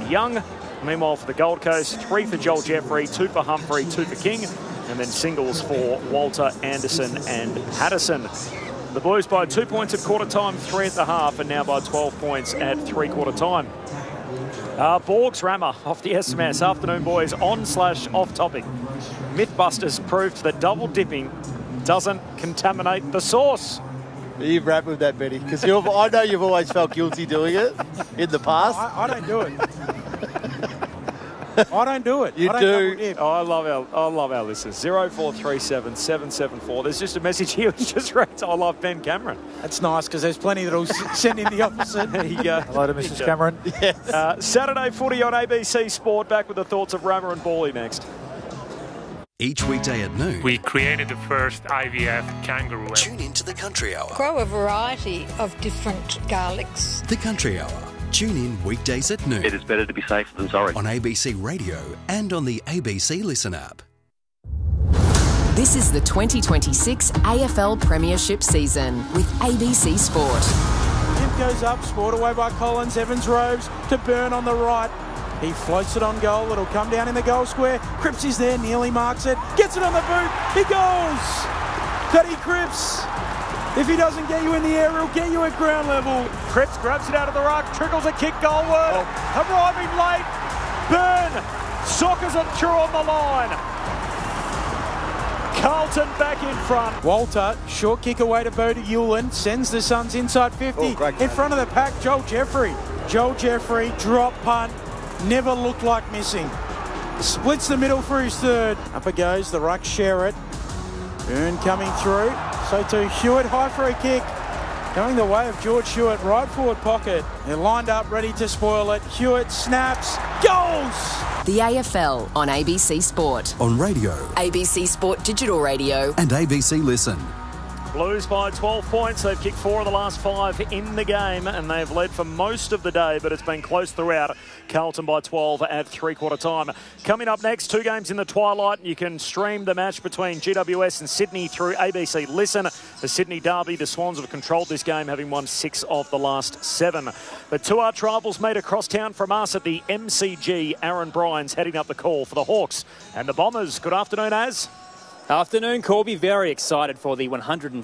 Young. Meanwhile, for the Gold Coast, 3 for Joel Jeffrey, 2 for Humphrey, 2 for King, and then singles for Walter, Anderson and Patterson. The Blues by 2 points at quarter time, 3 at the half, and now by 12 points at three-quarter time. Borgs Rammer off the SMS. Afternoon, boys. On/off topic. Mythbusters proved that double dipping doesn't contaminate the sauce. You've wrapped with that, Benny, because I know you've always felt guilty doing it in the past. I don't do it. I don't do it. You do. Oh, I love our listeners. 0437 774. There's just a message here which just read, I love Ben Cameron. That's nice because there's plenty that'll send in the opposite. There you go. Hello to Mrs. Cameron. Yes. Saturday footy on ABC Sport. Back with the thoughts of Rammer and Bawley next. Each weekday at noon, we created the first IVF kangaroo. Tune into the Country Hour. Grow a variety of different garlics. The Country Hour. Tune in weekdays at noon. It is better to be safe than sorry. On ABC Radio and on the ABC Listen app. This is the 2026 AFL Premiership season with ABC Sport. Imp goes up, sport away by Collins. Evans roves to Byrne on the right. He floats it on goal. It'll come down in the goal square. Cripps is there, nearly marks it. Gets it on the boot. He goes! Cuddy Cripps. If he doesn't get you in the air, he'll get you at ground level. Cripps grabs it out of the ruck, trickles a kick goalward. Arriving late. Byrne sockers it through on the line. Carlton back in front. Walter, short kick away to Bodie Hewlin. Sends the Suns inside 50. In front of the pack, Joel Jeffrey. Joel Jeffrey, drop punt. Never looked like missing. Splits the middle for his third. Up it goes, the ruck share it. Byrne coming through. So to Hewitt, high for a kick. Going the way of George Hewitt, right forward pocket. They're lined up, ready to spoil it. Hewitt snaps, goals! The AFL on ABC Sport. On radio. ABC Sport Digital Radio. And ABC Listen. Blues by 12 points. They've kicked 4 of the last 5 in the game, and they've led for most of the day, but it's been close throughout. Carlton by 12 at three-quarter time. Coming up next, 2 games in the twilight. You can stream the match between GWS and Sydney through ABC Listen. The Sydney Derby, the Swans have controlled this game, having won 6 of the last 7. But 2 arch rivals made across town from us at the MCG. Aaron Bryans heading up the call for the Hawks and the Bombers. Good afternoon, Az. Afternoon, Corby. Very excited for the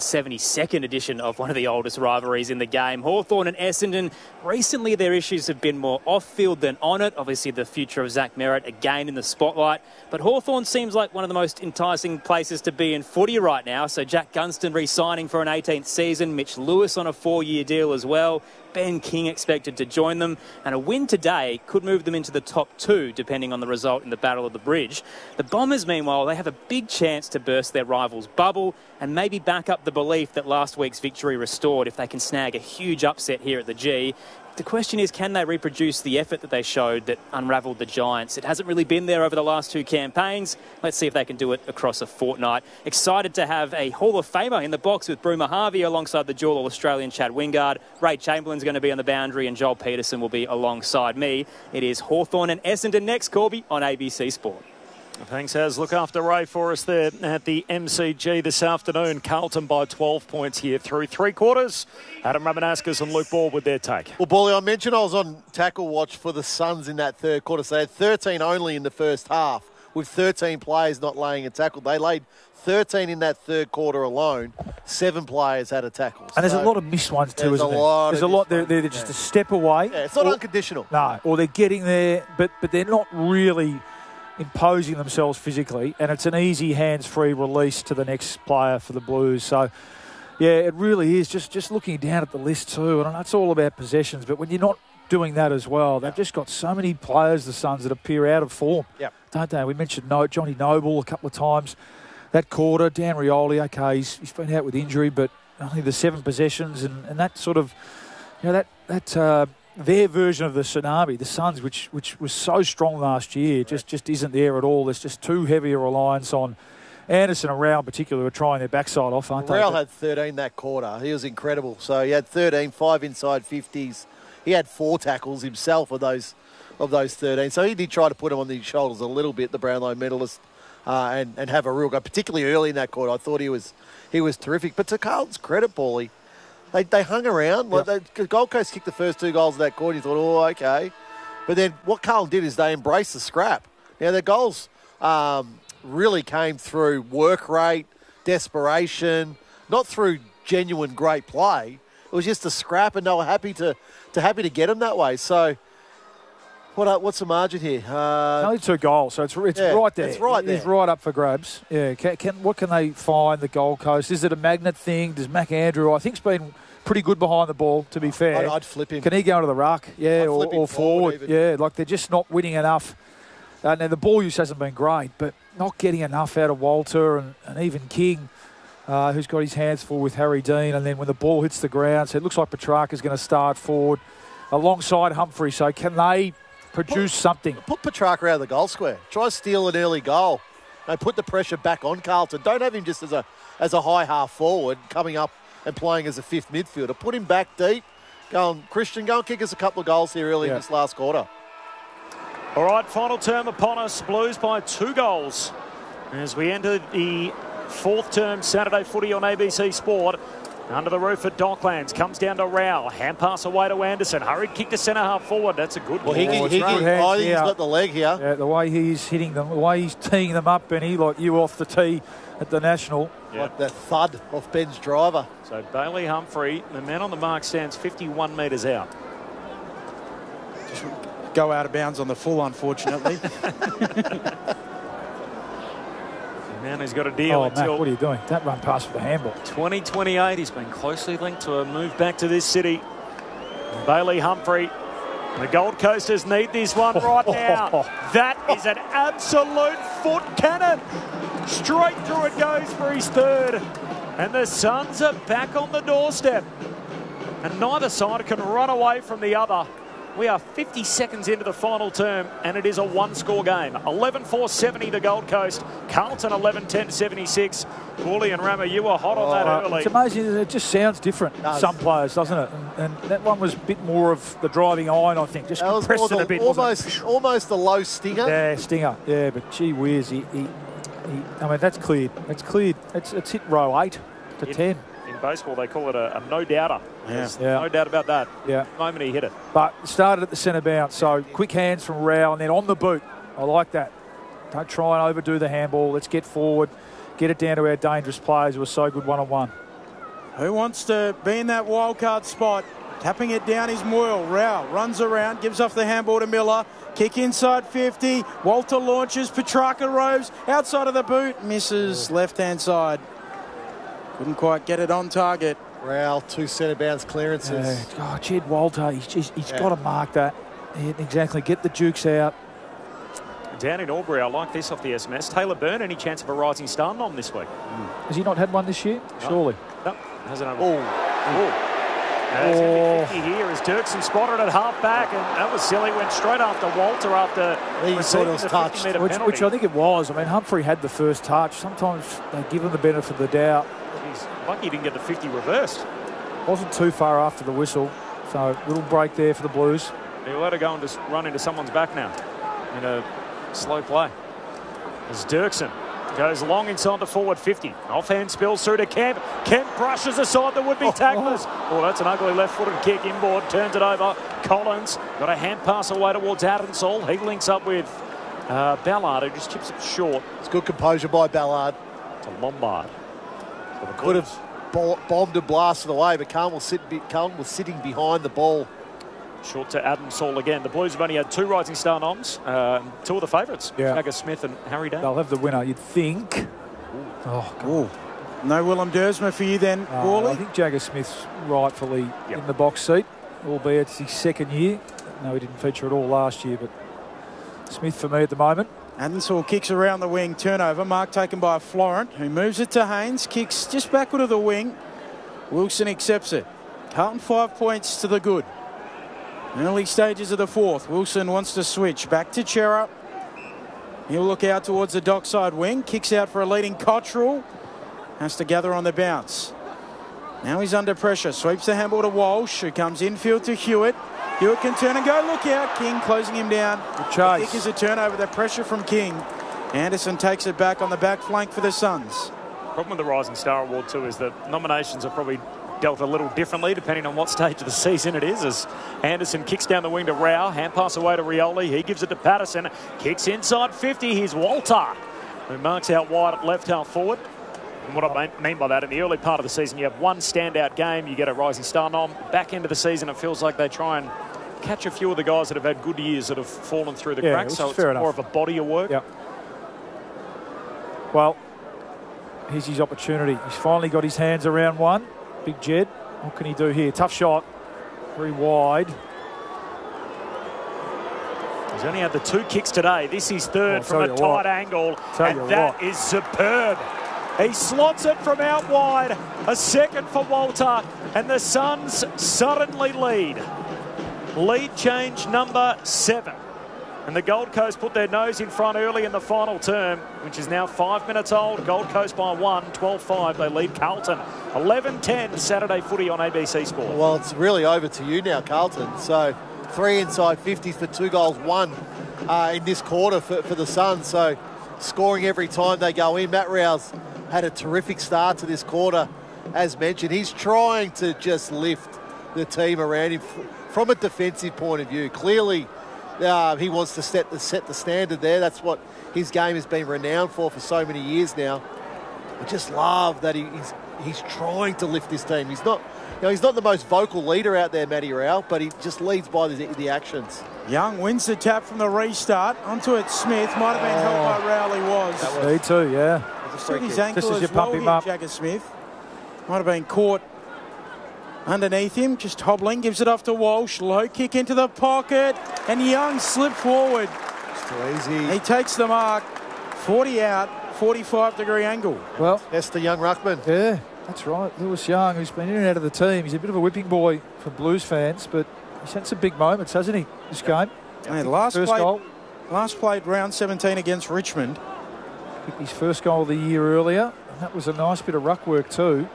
172nd edition of one of the oldest rivalries in the game. Hawthorn and Essendon. Recently, their issues have been more off-field than on it. Obviously, the future of Zach Merritt again in the spotlight. But Hawthorn seems like one of the most enticing places to be in footy right now. So Jack Gunston re-signing for an 18th season. Mitch Lewis on a 4-year deal as well. Ben King expected to join them, and a win today could move them into the top 2 depending on the result in the Battle of the Bridge. The Bombers, meanwhile, they have a big chance to burst their rivals' bubble and maybe back up the belief that last week's victory restored if they can snag a huge upset here at the G. The question is, can they reproduce the effort that they showed that unravelled the Giants? It hasn't really been there over the last 2 campaigns. Let's see if they can do it across a fortnight. Excited to have a Hall of Famer in the box with Bruma Harvey alongside the dual Australian Chad Wingard. Ray Chamberlain's going to be on the boundary and Joel Peterson will be alongside me. It is Hawthorn and Essendon next, Corby, on ABC Sport. Thanks, Az. Look after Ray for us there at the MCG this afternoon. Carlton by 12 points here through 3 quarters. Adam Ramanaskas and Luke Ball with their take. Well, Bawley, I mentioned I was on tackle watch for the Suns in that third quarter. So they had 13 only in the first half, with 13 players not laying a tackle. They laid 13 in that third quarter alone. 7 players had a tackle. And there's a lot of missed ones too, isn't there? There's a lot. They're just a step away. Yeah, it's not unconditional. No, or they're getting there, but they're not really imposing themselves physically, and it's an easy hands-free release to the next player for the Blues. So, yeah, it really is. Just looking down at the list too, and I know it's all about possessions, but when you're not doing that as well, they've just got so many players, the Suns, that appear out of form, don't they? We mentioned Johnny Noble a couple of times that quarter. Dan Rioli, okay, he's been out with injury, but only the 7 possessions, and that sort of, you know, that their version of the tsunami, the Suns, which was so strong last year, just isn't there at all. There's just too heavy a reliance on Anderson and Rao in particular, who are trying their backside off, aren't they? Rao had 13 that quarter. He was incredible. So he had 13, 5 inside 50s. He had 4 tackles himself of those 13. So he did try to put him on the shoulders a little bit, the Brownlow medalist, and have a real go, particularly early in that quarter. I thought he was terrific. But to Carlton's credit, Paulie, They hung around. Like the Gold Coast kicked the first 2 goals of that quarter. You thought, oh, okay. But then what Carlton did is they embraced the scrap. Now, their goals really came through work rate, desperation, not through genuine great play. It was just a scrap, and they were happy to get them that way. So, what's the margin here? Only 2 goals, so it's right there. It's right there. It's right up for grabs. Yeah. What can they find, the Gold Coast? Is it a magnet thing? Does McAndrew, I think, has been pretty good behind the ball, to be fair. I'd flip him. Can he go into the ruck? Yeah, or forward. Even. Yeah, like they're just not winning enough. And the ball use hasn't been great, but not getting enough out of Walter and even King, who's got his hands full with Harry Dean. And then when the ball hits the ground, so it looks like Petrarca's going to start forward alongside Humphrey. So can they produce something? Put Petrarca out of the goal square. Try to steal an early goal. And put the pressure back on Carlton. Don't have him just as a high half forward coming up and playing as a 5th midfielder. Put him back deep. Christian, go and kick us a couple of goals here early in this last quarter. All right, final term upon us. Blues by 2 goals as we enter the 4th term Saturday footy on ABC Sport. Under the roof at Docklands. Comes down to Rowell. Hand pass away to Anderson. Hurried kick to centre half forward. That's a good ball. I think he's got the leg here. Yeah, the way he's hitting them, the way he's teeing them up, Benny, like you off the tee at the National. Like the thud of Ben's driver. So Bailey Humphrey, the man on the mark, stands 51 metres out. Just go out of bounds on the full, unfortunately. Man, he's got a deal until... Matt, what are you doing? That run past for the handball. 2028, he's been closely linked to a move back to this city. Bailey Humphrey. The Gold Coasters need this one right now. That is an absolute foot cannon. Straight through it goes for his 3rd. And the Suns are back on the doorstep. And neither side can run away from the other. We are 50 seconds into the final term, and it is a 1-score game. 11-4-70 the Gold Coast. Carlton 11-10-76. Woolley and Rammer, you were hot on that early. It's amazing. It just sounds different, some players, doesn't it? And that one was a bit more of the driving iron, I think. Just compressed it a bit. Almost a low stinger. Yeah, stinger. Yeah, but gee whiz, I mean, that's cleared. It's cleared. It's hit row 8 to 10. In baseball, they call it a no-doubter. Yeah. No doubt about that. Yeah. The moment he hit it. But started at the centre bounce, so quick hands from Rao and then on the boot. I like that. Don't try and overdo the handball. Let's get forward, get it down to our dangerous players who are so good one-on-one. Who wants to be in that wildcard spot? Tapping it down is Moyle. Rao runs around, gives off the handball to Miller. Kick inside 50. Walter launches. Petrarca roves outside of the boot. Misses left-hand side. Couldn't quite get it on target. Rowell, 2 centre bounce clearances. Jed Walter, he's got to mark that. Yeah, exactly. Get the jukes out. Down in Albury, I like this off the SMS. Taylor Byrne, any chance of a rising star nom this week? Has he not had one this year? No. Surely. No, hasn't had one. It's going to be 50 here as Dirksen spotted at half back, and that was silly. Went straight after Walter after receiving the 50-metre penalty. Which I think it was. I mean, Humphrey had the first touch. Sometimes they give him the benefit of the doubt. He's lucky he didn't get the 50 reversed. Wasn't too far after the whistle, so little break there for the Blues. He'll let her go and just run into someone's back now in a slow play. As Dirksen goes long inside the forward 50. Offhand spills through to Kemp. Kemp brushes aside the would-be tacklers. Oh, that's an ugly left-footed kick inboard. Turns it over. Collins got a hand pass away towards Adensall. He links up with Ballard, who just chips it short. It's good composure by Ballard. To Lombard. Could have bombed and blasted away, but Carlton was sitting behind the ball. Short to Adensall again. The Blues have only had 2 rising star noms. 2 of the favourites, Jagger Smith and Harry Dale. They'll have the winner, you'd think. No Willem Dersma for you then, Wally? I think Jagger Smith's rightfully in the box seat, albeit it's his 2nd year. No, he didn't feature at all last year, but Smith for me at the moment. Adensall kicks around the wing, turnover. Mark taken by Florent, who moves it to Haynes, kicks just backward of the wing. Wilson accepts it. Carlton 5 points to the good. Early stages of the 4th. Wilson wants to switch. Back to Chera. He'll look out towards the dockside wing. Kicks out for a leading Cottrell. Has to gather on the bounce. Now he's under pressure. Sweeps the handball to Walsh, who comes infield to Hewitt. Hewitt can turn and go. Look out. King closing him down. Good chase. The kick is a turnover. The pressure from King. Anderson takes it back on the back flank for the Suns. Problem with the Rising Star Award too is that nominations are probably dealt a little differently depending on what stage of the season it is, as Anderson kicks down the wing to Rao, hand pass away to Rioli, he gives it to Patterson, kicks inside 50, here's Walter, who marks out wide at left half forward. And what I mean by that, in the early part of the season, you have one standout game, you get a rising star nom. Back end of the season, it feels like they try and catch a few of the guys that have had good years that have fallen through the cracks, so it's more of a body of work. Yep. Well, here's his opportunity. He's finally got his hands around one. Big Jed. What can he do here? Tough shot. Very wide. He's only had the 2 kicks today. This is third from a tight angle, and that is superb. He slots it from out wide. A second for Walter, and the Suns suddenly lead. Lead change number 7. And the Gold Coast put their nose in front early in the final term, which is now 5 minutes old. Gold Coast by 1, 12-5. They lead Carlton. 11-10 Saturday footy on ABC Sport. Well, it's really over to you now, Carlton. So 3 inside 50s for 2 goals, 1 in this quarter for the Suns. So scoring every time they go in. Matt Rouse had a terrific start to this quarter. As mentioned, he's trying to just lift the team around him from a defensive point of view. Clearly, he wants to set the standard there. That's what his game has been renowned for so many years now. I just love that he's trying to lift this team. He's not the most vocal leader out there, Matty Rao, but he just leads by the actions. Young wins the tap from the restart. Onto it, Smith. Might have been helped by Rowley. Was. Me too, yeah. His ankle as well here, Jagger Smith. Might have been caught underneath him, just hobbling, gives it off to Walsh. Low kick into the pocket, and Young slipped forward. It's too easy. He takes the mark. 40 out, 45-degree angle. Well, that's the young ruckman. Yeah, that's right. Lewis Young, who's been in and out of the team. He's a bit of a whipping boy for Blues fans, but he's had some big moments, hasn't he, this game? And last played round 17 against Richmond. Kicked his first goal of the year earlier, and that was a nice bit of ruck work too.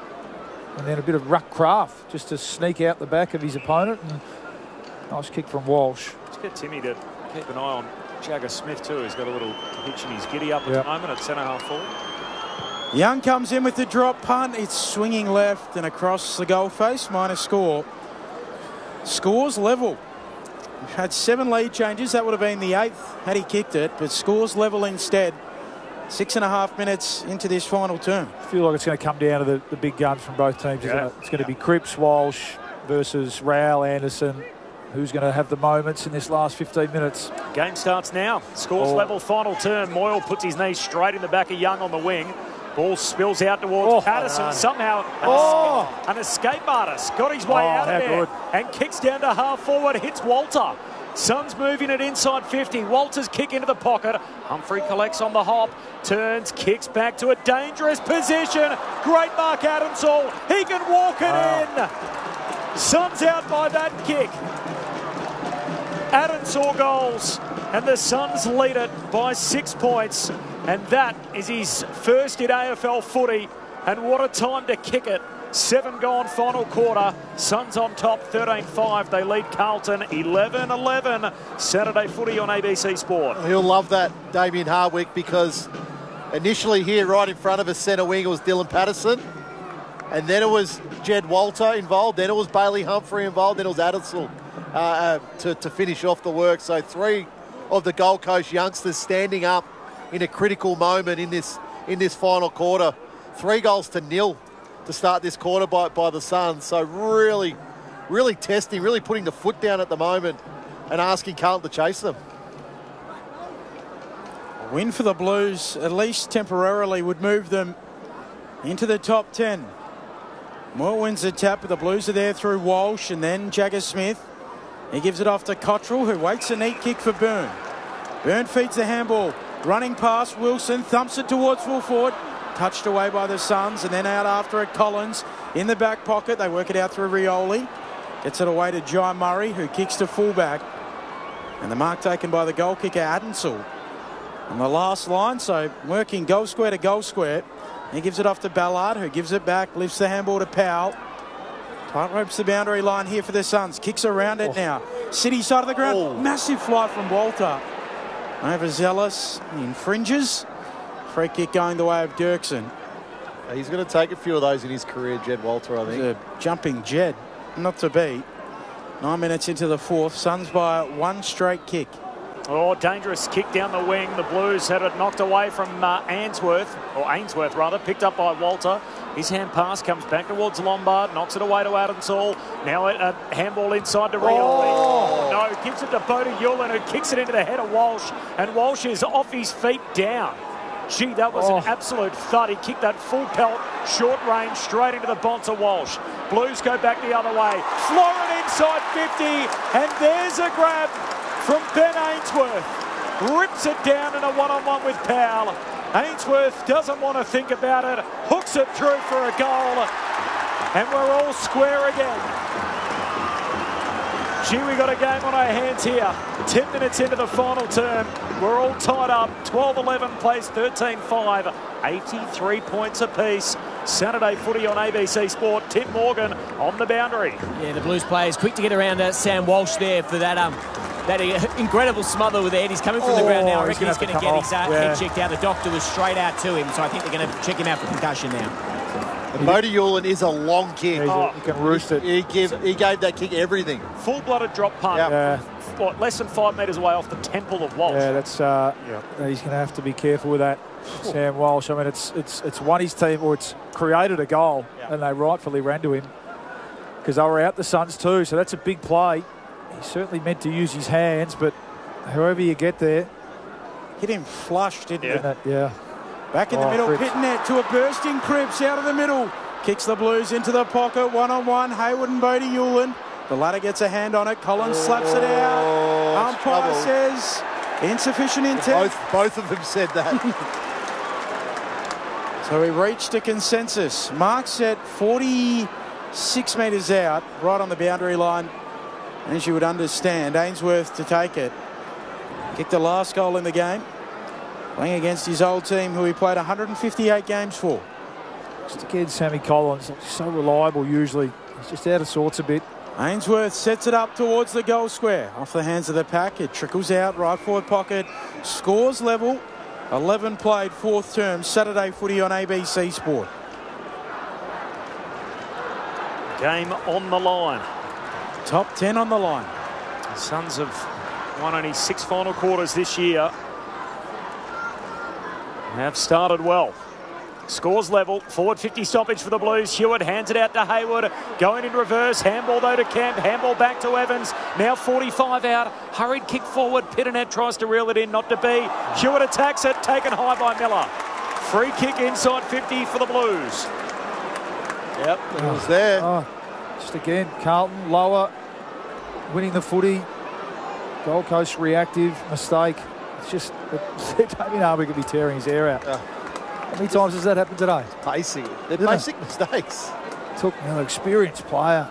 And then a bit of ruck craft just to sneak out the back of his opponent. And nice kick from Walsh. Let's get Timmy to keep an eye on Jagger Smith too. He's got a little hitch in his giddy up at the moment at centre half forward. Young comes in with the drop punt. It's swinging left and across the goal face. Minor score. Scores level. We've had 7 lead changes. That would have been the 8th had he kicked it, but scores level instead. 6.5 minutes into this final term. I feel like it's going to come down to the big guns from both teams, isn't it? It's going to be Cripps, Walsh versus Rao, Anderson. Who's going to have the moments in this last 15 minutes? Game starts now. Scores level, final term. Moyle puts his knee straight in the back of Young on the wing. Ball spills out towards Patterson. Somehow an escape artist got his way out of there and kicks down to half forward, hits Walter. Suns moving it inside 50. Walter's kick into the pocket. Humphrey collects on the hop, turns, kicks back to a dangerous position. Great mark, Adamsall. He can walk it in. Suns out by that kick. Adamsall goals, and the Suns lead it by 6 points. And that is his first in AFL footy. And what a time to kick it. 7 gone final quarter. Suns on top, 13-5. They lead Carlton 11-11. Saturday footy on ABC Sport. He'll love that, Damien Hardwick, because initially here right in front of us, centre wing, it was Dylan Patterson. And then it was Jed Walter involved. Then it was Bailey Humphrey involved. Then it was Adamsall to finish off the work. So 3 of the Gold Coast youngsters standing up in a critical moment in this final quarter. 3-0 to start this quarter by the Suns. So really, really testing, really putting the foot down at the moment and asking Carlton to chase them. A win for the Blues, at least temporarily, would move them into the top 10. Moore wins the tap, but the Blues are there through Walsh and then Jagger Smith. He gives it off to Cottrell, who waits a neat kick for Byrne. Byrne feeds the handball. Running past Wilson, thumps it towards full forward. Touched away by the Suns, and then out after it, Collins in the back pocket. They work it out through Rioli. Gets it away to Jai Murray, who kicks to fullback. And the mark taken by the goal kicker, Adamsall. On the last line, so working goal square to goal square. He gives it off to Ballard, who gives it back, lifts the handball to Powell. Tight ropes the boundary line here for the Suns. Kicks around it now. City side of the ground. Massive fly from Walter. Overzealous, infringes. Free kick going the way of Dirksen. He's going to take a few of those in his career, Jed Walter, I think. A jumping Jed, not to beat. 9 minutes into the fourth. Suns by one straight kick. Oh, dangerous kick down the wing. The Blues had it knocked away from Ainsworth, picked up by Walter. His hand pass comes back towards Lombard, knocks it away to Adam Saul. Now a handball inside to Rioli. Oh, no, gives it to Bodie Yulin, who kicks it into the head of Walsh, and Walsh is off his feet down. Gee, that was an absolute thud. He kicked that full pelt, short range, straight into the Bonta Walsh. Blues go back the other way. Florin inside 50, and there's a grab from Ben Ainsworth. Rips it down in a one-on-one with Powell. Ainsworth doesn't want to think about it. Hooks it through for a goal. And we're all square again. Gee, we got a game on our hands here. 10 minutes into the final term. We're all tied up. 12-11 plays 13-5. 83 points apiece. Saturday footy on ABC Sport. Tim Morgan on the boundary. Yeah, the Blues players quick to get around Sam Walsh there for that incredible smother with Ed. He's coming from the ground now. I reckon he's going to get his head checked out. The doctor was straight out to him, so I think they're going to check him out for concussion now. Bodie Yulin is a long kick. You can roost it. He gave that kick everything. Full-blooded drop punt. Yep. Less than 5 metres away off the temple of Walsh. Yeah, that's he's going to have to be careful with that. Sam Walsh. I mean, it's won his team, or it's created a goal, and they rightfully ran to him because they were out the Suns too. So that's a big play. He's certainly meant to use his hands, but however you get there, hit him flush, didn't it? Yeah. Back in the middle, Pittonet to a bursting Cripps out of the middle. Kicks the Blues into the pocket, one-on-one. Hayward and Bodie Yulin. The latter gets a hand on it. Collins slaps it out. Umpire says insufficient intent. Both of them said that. So we reached a consensus. Mark set 46 metres out, right on the boundary line. As you would understand, Ainsworth to take it. Kicked the last goal in the game. Playing against his old team, who he played 158 games for. Just again, Sammy Collins, so reliable usually. He's just out of sorts a bit. Ainsworth sets it up towards the goal square. Off the hands of the pack, it trickles out, right forward pocket. Scores level. 11 played, fourth term. Saturday footy on ABC Sport. Game on the line. Top 10 on the line. The Suns have won only 6 final quarters this year. Have started well. Scores level. Forward 50 stoppage for the Blues. Hewitt hands it out to Hayward. Going in reverse. Handball though to Kemp. Handball back to Evans. Now 45 out. Hurried kick forward. Pittonet tries to reel it in. Not to be. Hewitt attacks it. Taken high by Miller. Free kick inside 50 for the Blues. Yep, it was there. Just again, Carlton lower. Winning the footy. Gold Coast reactive. Mistake. It's just, Damien Harbour could be tearing his hair out. How many times has that happened today? Pacey. They're basic mistakes. Took an experienced player.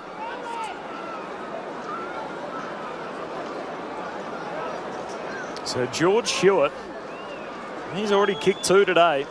So George Hewitt, he's already kicked 2 today.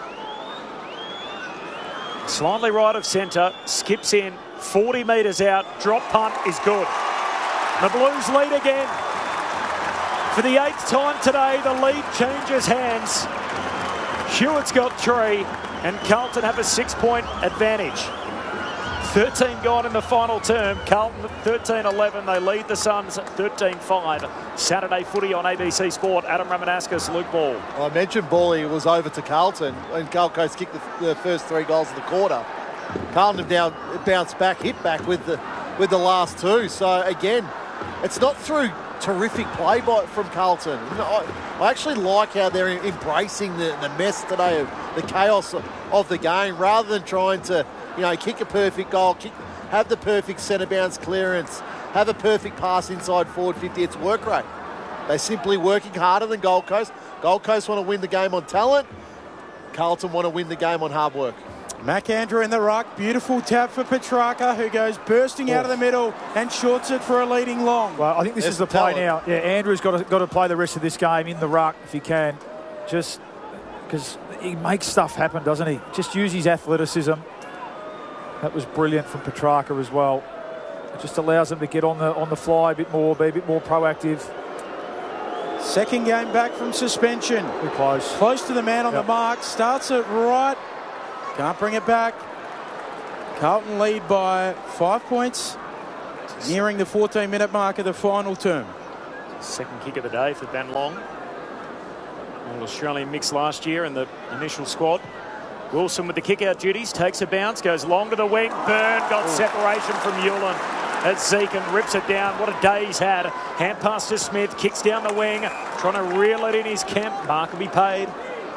Slightly right of centre, skips in, 40 metres out, drop punt is good. The Blues lead again. For the 8th time today, the lead changes hands. Hewitt's got 3, and Carlton have a 6-point advantage. 13 gone in the final term. Carlton 13-11. They lead the Suns 13-5. Saturday footy on ABC Sport. Adam Ramanaskas, Luke Ball. I mentioned Bally was over to Carlton when Gold Coast kicked the first 3 goals of the quarter. Carlton have bounced back, hit back with the last 2. So again, it's not through terrific play from Carlton. I actually like how they're embracing the mess today, the chaos of the game, rather than trying to, kick a perfect goal, have the perfect centre bounce clearance, have a perfect pass inside forward 50. It's work rate. They're simply working harder than Gold Coast. Gold Coast want to win the game on talent. Carlton want to win the game on hard work. McAndrew in the ruck. Beautiful tap for Petrarca, who goes bursting out of the middle and shorts it for a leading long. Well, I think this is the play now. Yeah, Andrew's got to play the rest of this game in the ruck if he can. Just because he makes stuff happen, doesn't he? Just use his athleticism. That was brilliant from Petrarca as well. It just allows him to get on the fly a bit more, be a bit more proactive. Second game back from suspension. We're close. Close to the man on the mark. Starts it right Can't bring it back. Carlton lead by 5 points, nearing the 14-minute mark of the final term. Second kick of the day for Ben Long. All-Australian mix last year in the initial squad. Wilson with the kick-out duties, takes a bounce, goes long to the wing. Byrne got separation from Hewlin as Zeke and rips it down. What a day he's had. Hand pass to Smith, kicks down the wing, trying to reel it in his Kemp. Mark will be paid.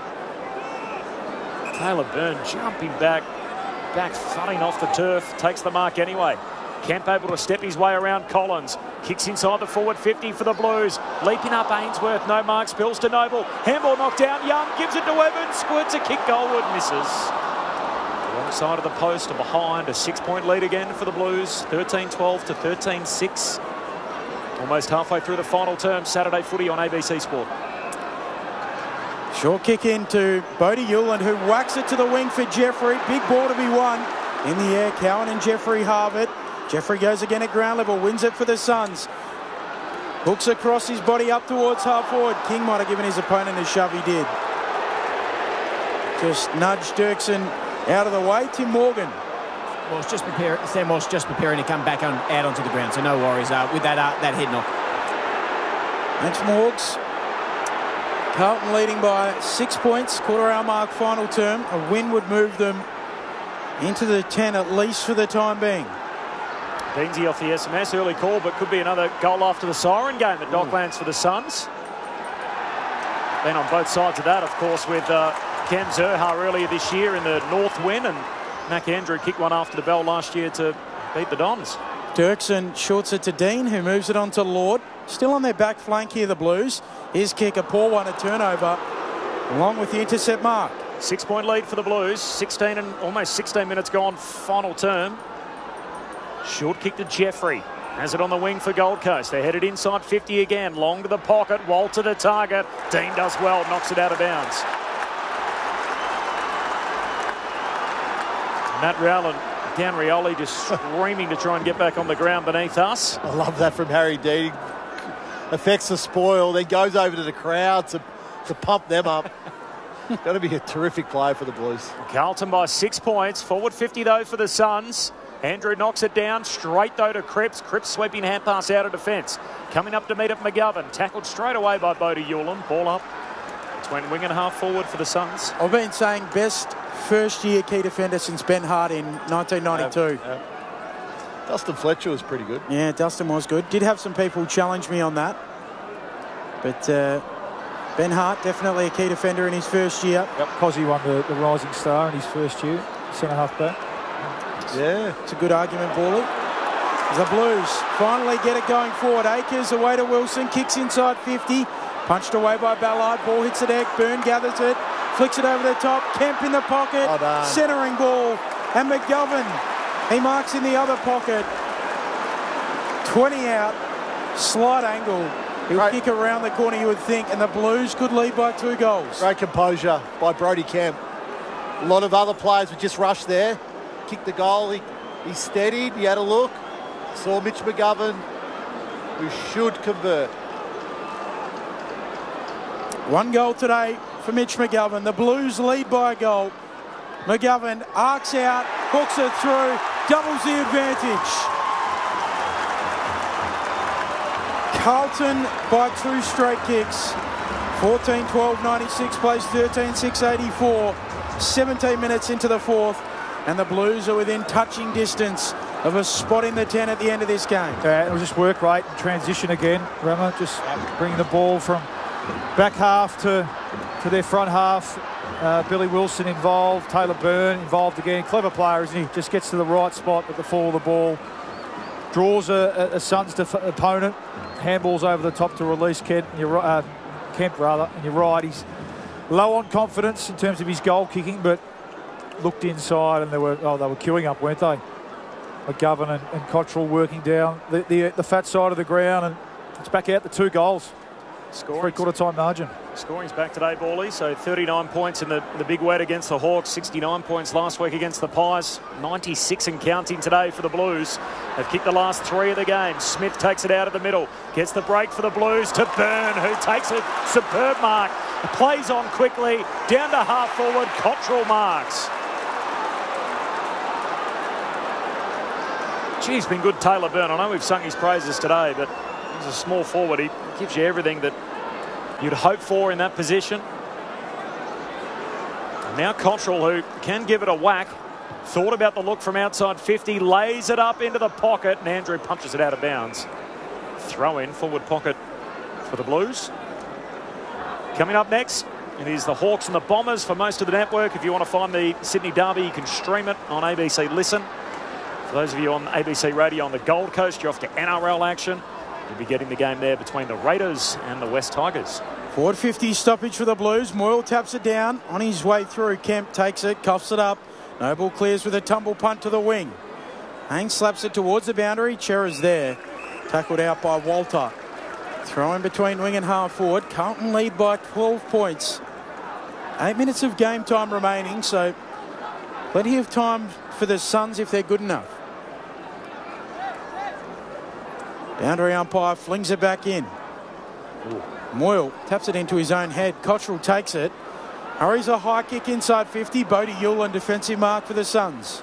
Taylor Byrne jumping back thudding off the turf, takes the mark anyway. Kemp able to step his way around Collins. Kicks inside the forward 50 for the Blues. Leaping up Ainsworth, no mark, spills to Noble. Handball knocked down, Young gives it to Evans. Squirts a kick goalward, misses. Wrong side of the post and behind. A 6-point lead again for the Blues. 13-12 to 13-6. Almost halfway through the final term. Saturday footy on ABC Sport. Short kick into Bodie Hewlin, who whacks it to the wing for Jeffrey. Big ball to be won. In the air, Cowan and Jeffrey halve it. Jeffrey goes again at ground level, wins it for the Suns. Hooks across his body up towards half forward. King might have given his opponent a shove, he did. Just nudged Dirksen out of the way. Tim Morgan. Sam Walsh just preparing to come back out onto the ground, so no worries with that head knock. Thanks, Morgs. Carlton leading by 6 points, quarter-hour mark, final term. A win would move them into the 10 at least for the time being. Beansy off the SMS, early call, but could be another goal after the siren game at Docklands for the Suns. Been on both sides of that, of course, with Cam Zurhaar earlier this year in the North win, and Mac Andrew kicked one after the bell last year to beat the Dons. Dirksen shorts it to Dean, who moves it on to Lord. Still on their back flank here, the Blues. His kick, a poor one, a turnover, along with the intercept mark. 6-point lead for the Blues. 16 and almost 16 minutes gone, final term. Short kick to Jeffrey. Has it on the wing for Gold Coast. They're headed inside 50 again. Long to the pocket. Walter to target. Dean does well. Knocks it out of bounds. Matt Rowland, Dan Rioli just screaming to try and get back on the ground beneath us. I love that from Harry Dean. Affects the spoil, then goes over to the crowd to pump them up. Going to be a terrific play for the Blues. Carlton by 6 points. Forward 50 though for the Suns. Andrew knocks it down, straight though to Cripps. Cripps sweeping hand pass out of defence. Coming up to meet up McGovern. Tackled straight away by Bodie Hewlin. Ball up between wing and half forward for the Suns. I've been saying best first-year key defender since Ben Hart in 1992. Dustin Fletcher was pretty good. Yeah, Dustin was good. Did have some people challenge me on that. But Ben Hart, definitely a key defender in his first year. Yep, Cozzy won the Rising Star in his first year, centre-half back. Yeah, it's a good argument, Bawley. The Blues finally get it going forward. Akers away to Wilson, kicks inside 50. Punched away by Ballard. Ball hits the deck. Byrne gathers it, flicks it over the top. Kemp in the pocket. Centering ball. And McGovern, he marks in the other pocket. 20 out. Slight angle. He'll kick around the corner, you would think, and the Blues could lead by 2 goals. Great composure by Brodie Kemp. A lot of other players would just rush there. Kicked the goal. He steadied. He had a look. Saw Mitch McGovern, who should convert. 1 goal today for Mitch McGovern. The Blues lead by a goal. McGovern arcs out, hooks it through, doubles the advantage. Carlton by 2 straight kicks. 14-12, 96 plays 13-6, 84. 17 minutes into the fourth. And the Blues are within touching distance of a spot in the 10 at the end of this game. It was just work rate and transition again. Rama just bringing the ball from back half to their front half. Billy Wilson involved. Taylor Byrne involved again. Clever player, isn't he? Just gets to the right spot at the fall of the ball. Draws a Suns opponent. Handballs over the top to release Kemp. And you're right, he's low on confidence in terms of his goal kicking, but looked inside and they were queuing up, weren't they? McGovern and Cottrell working down the fat side of the ground, and it's back out the 2 goals. Scoring. 3/4 time margin. Scoring's back today, Bawley. So 39 points in the big wet against the Hawks, 69 points last week against the Pies, 96 and counting today for the Blues. They've kicked the last 3 of the game. Smith takes it out of the middle, gets the break for the Blues to Byrne, who takes a superb mark. Plays on quickly, down to half forward, Cottrell marks. Geez, been good, Taylor Byrne. I know we've sung his praises today, but he's a small forward. He gives you everything that you'd hope for in that position. And now Cottrell, who can give it a whack, thought about the look from outside 50, lays it up into the pocket, and Andrew punches it out of bounds. Throw in, forward pocket for the Blues. Coming up next, it is the Hawks and the Bombers for most of the network. If you want to find the Sydney Derby, you can stream it on ABC Listen. For those of you on ABC Radio on the Gold Coast, you're off to NRL action. You'll be getting the game there between the Raiders and the West Tigers. Forward 50 stoppage for the Blues. Moyle taps it down. On his way through, Kemp takes it, coughs it up. Noble clears with a tumble punt to the wing. Haynes slaps it towards the boundary. Chera's there. Tackled out by Walter. Throw in between wing and half forward. Carlton lead by 12 points. 8 minutes of game time remaining, so plenty of time for the Suns if they're good enough. Boundary umpire flings it back in. Moyle taps it into his own head. Cottrell takes it. Hurries a high kick inside 50. Bodie Yulin defensive mark for the Suns.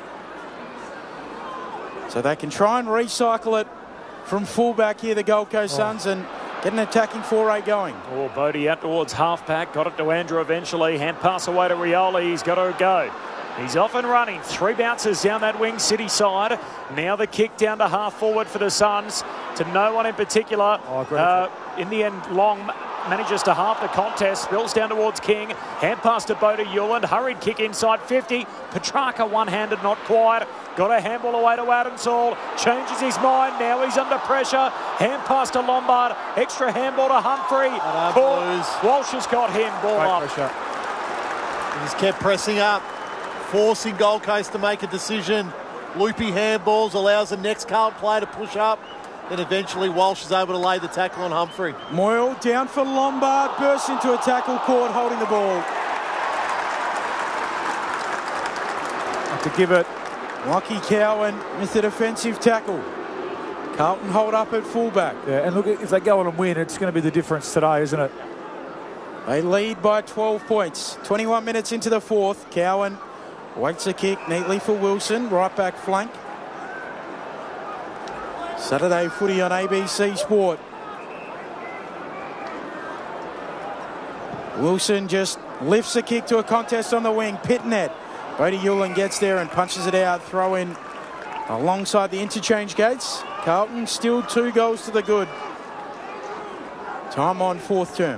So they can try and recycle it from fullback here, the Gold Coast Suns, and get an attacking foray going. Oh, Bodie out towards halfback. Got it to Andrew eventually. Hand pass away to Rioli. He's got to go. He's off and running. 3 bounces down that wing City side. Now the kick down to half forward for the Suns. To no one in particular. In the end, Long manages to half the contest. Spills down towards King. Hand pass to Bodie Yulin. Hurried kick inside 50. Petrarca one-handed, not quite. Got a handball away to Adams Hall. Changes his mind. Now he's under pressure. Hand pass to Lombard. Extra handball to Humphrey. Walsh has got him. Ball up. He's kept pressing up, forcing Gold Coast to make a decision. Loopy handballs allows the next Carlton player to push up. Then eventually Walsh is able to lay the tackle on Humphrey. Moyle down for Lombard. Bursts into a tackle court holding the ball. To give it. Lockie Cowan with the defensive tackle. Carlton hold up at fullback. Yeah, and look, if they go on and win, it's going to be the difference today, isn't it? They lead by 12 points. 21 minutes into the fourth. Cowan waits a kick neatly for Wilson. Right back flank. Saturday footy on ABC Sport. Wilson just lifts a kick to a contest on the wing. Pitnet. Bodie Yulin gets there and punches it out. Throw in alongside the interchange gates. Carlton still 2 goals to the good. Time on fourth term.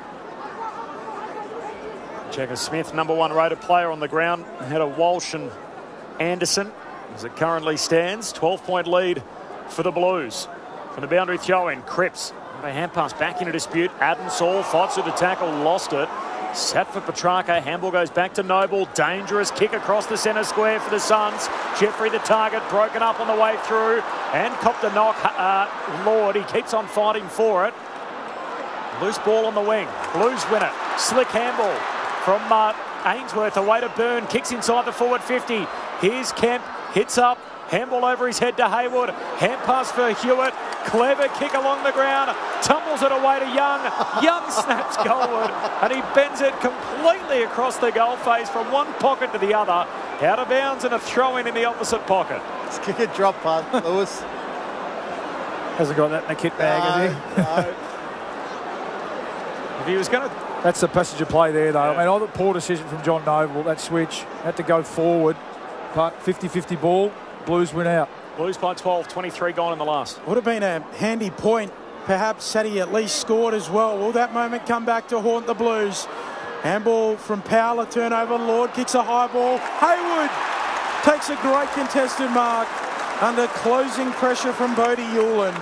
Jagger Smith, number 1 rated player on the ground, ahead of Walsh and Anderson. As it currently stands, 12-point lead for the Blues. From the boundary throw-in, Cripps. A hand pass back into dispute. Adams Hall fights with the tackle, lost it. Sat for Petrarca. Handball goes back to Noble. Dangerous kick across the centre square for the Suns. Jeffrey the target, broken up on the way through. And copped a knock. Lord, he keeps on fighting for it. Loose ball on the wing. Blues win it. Slick handball from Ainsworth away to Byrne. Kicks inside the forward 50. Here's Kemp. Hits up. Handball over his head to Hayward. Hand pass for Hewitt. Clever kick along the ground. Tumbles it away to Young. Young snaps goalward. And he bends it completely across the goal face from one pocket to the other. Out of bounds and a throw-in the opposite pocket. Let's kick a drop punt, Lewis. Hasn't got that in the kit bag, has he? No. If he was going to... That's the passenger play there, though. Yeah. I mean, poor decision from John Noble. That switch had to go forward. But 50-50 ball. Blues win out. Blues by 12, 23 gone in the last. Would have been a handy point. Perhaps had he at least scored as well. Will that moment come back to haunt the Blues? Handball from Powell, a turnover. Lord kicks a high ball. Hayward takes a great contested mark under closing pressure from Bodie Yulin.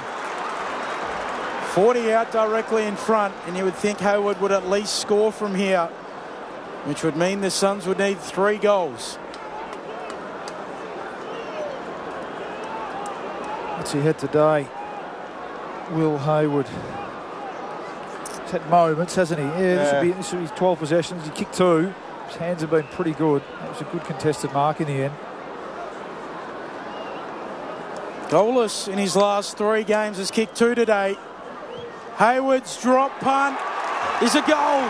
40 out directly in front, and you would think Hayward would at least score from here, which would mean the Suns would need 3 goals. What's he had today? Will Hayward. He's had moments, hasn't he? Yeah, this will be 12 possessions. He kicked 2. His hands have been pretty good. That was a good contested mark in the end. Goalless in his last 3 games, has kicked 2 today. Hayward's drop punt is a goal.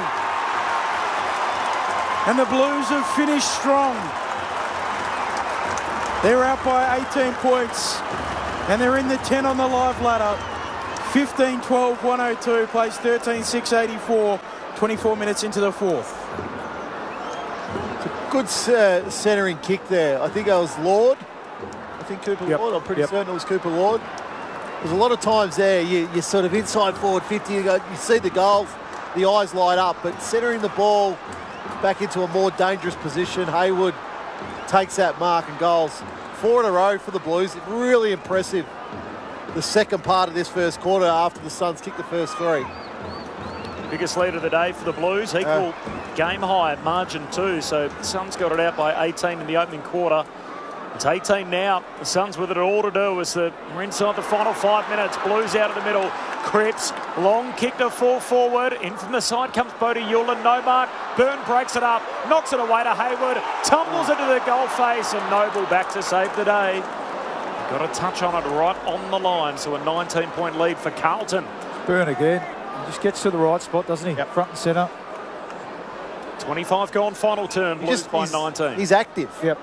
And the Blues have finished strong. They're out by 18 points. And they're in the 10 on the live ladder. 15-12-102, plays 13-6-84, 24 minutes into the fourth. It's a good centering kick there. I think that was Lord. I think Cooper Lord. I'm pretty certain it was Cooper Lord. There's a lot of times there, you're sort of inside forward 50, you see the goals, the eyes light up, but centering the ball back into a more dangerous position, Hayward takes that mark and goals. 4 in a row for the Blues. Really impressive. The second part of this first quarter after the Suns kicked the first 3. Biggest lead of the day for the Blues, equal game high at margin 2, so Suns got it out by 18 in the opening quarter. It's 18 now. The Suns with it all to do as we're inside the final 5 minutes. Blues out of the middle. Cripps, long kick to full forward. In from the side comes Bodie Yulin. No mark. Byrne breaks it up. Knocks it away to Hayward. Tumbles into the goal face and Noble back to save the day. Got a touch on it right on the line. So a 19-point lead for Carlton. Byrne again. He just gets to the right spot, doesn't he? Front and centre. 25 gone, final turn. Blues by 19. He's active. Yep.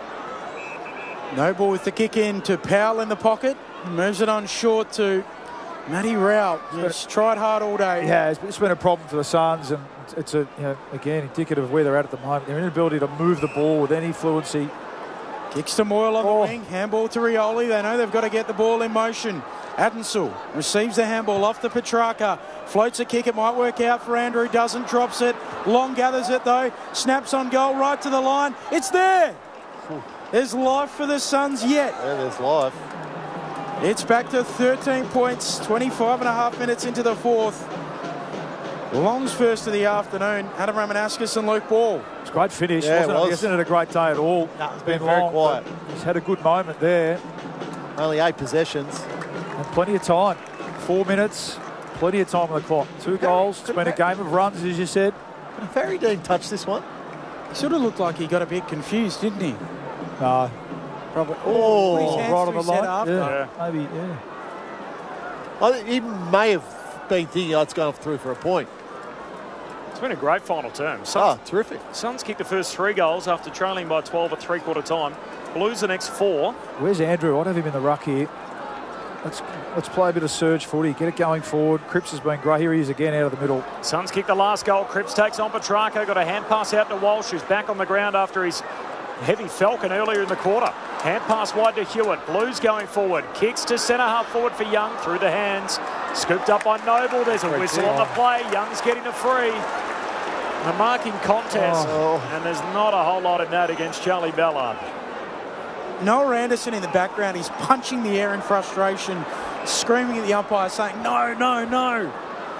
Noble with the kick in to Powell in the pocket. Moves it on short to Matty Rowell. He's tried hard all day. Yeah, it's been a problem for the Suns, and it's again indicative of where they're at the moment. Their inability to move the ball with any fluency. Kicks to Moyle on the wing. Handball to Rioli. They know they've got to get the ball in motion. Addensul receives the handball off to Petrarca. Floats a kick. It might work out for Andrew. Doesn't. Drops it. Long gathers it though. Snaps on goal right to the line. It's there. There's life for the Suns yet. Yeah, there's life. It's back to 13 points, 25 and a half minutes into the fourth. Long's first of the afternoon. Adam Ramanauskas and Luke Ball. It's a great finish, yeah, wasn't it? He hasn't had a great day at all. No, it's been very quiet. He's had a good moment there. Only 8 possessions. And plenty of time. 4 minutes, plenty of time on the clock. 2 goals. It's been a game of runs, as you said. Ferry didn't touch this one. He sort of looked like he got a bit confused, didn't he? No. Probably. Right on the line. After. Maybe, yeah. I think he may have been thinking, it's going through for a point. It's been a great final term. Terrific. Suns kicked the first 3 goals after trailing by 12 at three-quarter time. Blues the next 4. Where's Andrew? I'd have him in the ruck here. Let's play a bit of surge footy. Get it going forward. Cripps has been great. Here he is again out of the middle. Suns kick the last goal. Cripps takes on Petrarca. Got a hand pass out to Walsh, who's back on the ground after his heavy falcon earlier in the quarter. Hand pass wide to Hewitt. Blues going forward. Kicks to centre half forward for Young through the hands. Scooped up by Noble. There's a whistle on the play. Young's getting a free. The marking contest. And there's not a whole lot of that against Charlie Ballard. Noah Anderson in the background. He's punching the air in frustration, screaming at the umpire, saying, no, no, no.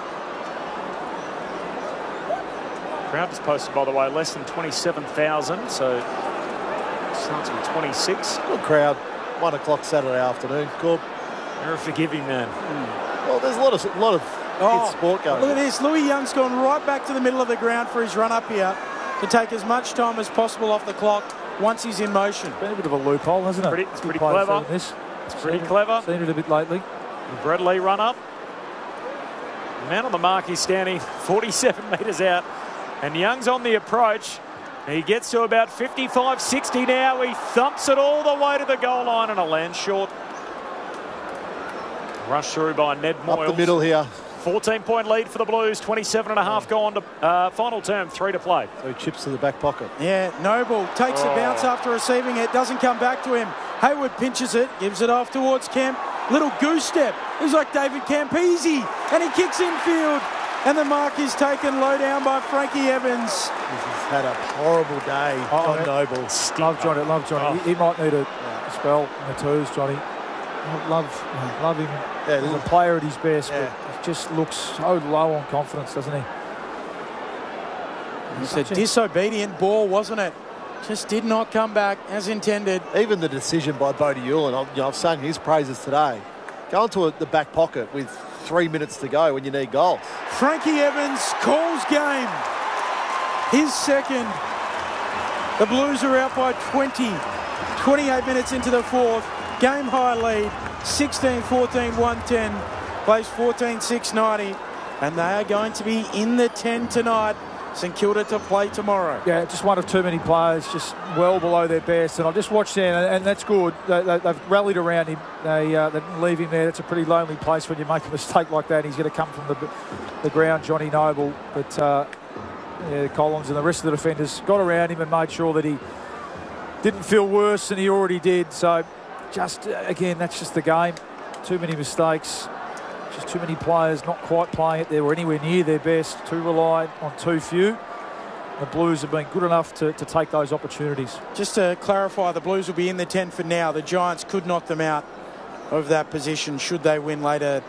Crowd is posted, by the way, less than 27,000, so starts with 26. Good crowd. 1 o'clock Saturday afternoon. Cool. You're a forgiving man. Well, there's a lot of good sport going on. Look at this. Louis Young's gone right back to the middle of the ground for his run up here to take as much time as possible off the clock once he's in motion. Been a bit of a loophole, hasn't it? It's pretty clever. It's pretty clever. Seen it a bit lately. Bradley run up. Man on the mark, he's standing 47 metres out. And Young's on the approach. He gets to about 55, 60 now. He thumps it all the way to the goal line and a land short. Rushed through by Ned Moyles. Up the middle here. 14-point lead for the Blues. 27 and a half gone to final term. 3 to play. So chips to the back pocket. Yeah, Noble takes the bounce after receiving it. Doesn't come back to him. Hayward pinches it. Gives it off towards Kemp. Little goose step. He's like David Campese. And he kicks infield. And the mark is taken low down by Frankie Evans. He's had a horrible day. John Noble. Love Johnny. He might need a spell in the twos, Johnny. Love him as a player at his best, but he just looks so low on confidence, doesn't he? It's a disobedient ball, wasn't it? Just did not come back as intended. Even the decision by Bodie Yulin, I've sung his praises today. Going to the back pocket with 3 minutes to go when you need goals. Frankie Evans calls game. His second. The Blues are out by 20. 28 minutes into the fourth. Game high lead. 16-14, 110. Plays 14-6-90. And they are going to be in the 10 tonight. St Kilda to play tomorrow. Yeah, just one of too many players, just well below their best. And I just watched them, and that's good. They've rallied around him. They didn't leave him there. It's a pretty lonely place when you make a mistake like that. He's going to come from the ground, Johnny Noble. But Collins and the rest of the defenders got around him and made sure that he didn't feel worse than he already did. So just, again, that's just the game. Too many mistakes. Just too many players not quite playing it. They were anywhere near their best. Too relied on too few. The Blues have been good enough to take those opportunities. Just to clarify, the Blues will be in the 10 for now. The Giants could knock them out of that position should they win later